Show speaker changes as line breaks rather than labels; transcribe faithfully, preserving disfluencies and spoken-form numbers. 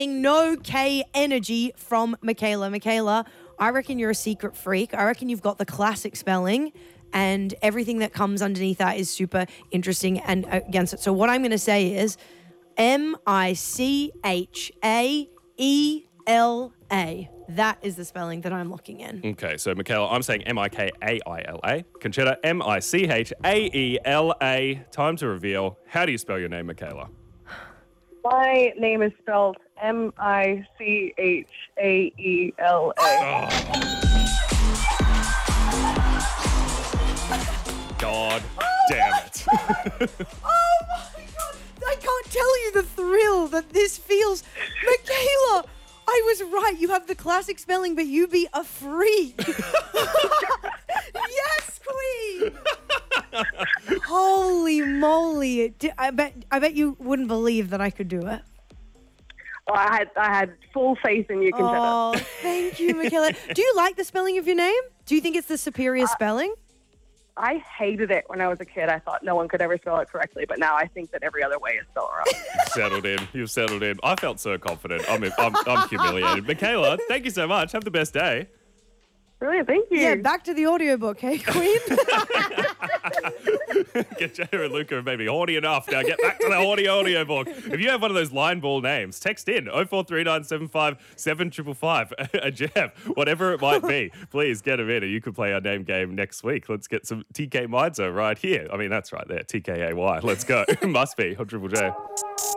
No K energy from Michaela. Michaela, I reckon you're a secret freak. I reckon you've got the classic spelling and everything that comes underneath that is super interesting and against it. So what I'm going to say is M I C H A E L A. That is the spelling that I'm looking in.
Okay, so Michaela, I'm saying M I K A I L A. Conchetta, M I C H A E L A. Time to reveal. How do you spell your name, Michaela?
My name is spelled M I C H A E L A.
Oh. God damn it.
Oh my God. I can't tell you the thrill that this feels. Michaela, I was right. You have the classic spelling, but you be a freak. Yes, queen. Holy moly. I bet I bet you wouldn't believe that I could do it.
Well, I had I had full faith in you, Conchetta.
Oh, thank you, Michaela. Do you like the spelling of your name? Do you think it's the superior uh, spelling?
I hated it when I was a kid. I thought no one could ever spell it correctly, but now I think that every other way is spelled wrong.
You've settled in. You've settled in. I felt so confident. I'm, I'm, I'm humiliated. Michaela, thank you so much. Have the best day.
Brilliant, thank you.
Yeah, back to the audiobook, hey, Queen?
Get Jada and Luca maybe horny enough. Now get back to the horny audiobook. If you have one of those line ball names, text in oh four three nine seven five seven five five. A Jeff, whatever it might be, please get them in, and you could play our name game next week. Let's get some T K Midzo right here. I mean, that's right there, T K A Y. Let's go. Must be on Triple J.